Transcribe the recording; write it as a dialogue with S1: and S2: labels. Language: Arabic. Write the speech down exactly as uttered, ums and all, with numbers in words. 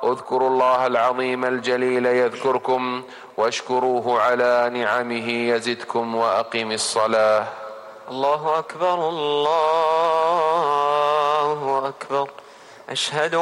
S1: اذكروا الله العظيم الجليل يذكركم واشكروه على نعمه يزدكم وأقم الصلاة.
S2: الله أكبر الله أكبر. أشهد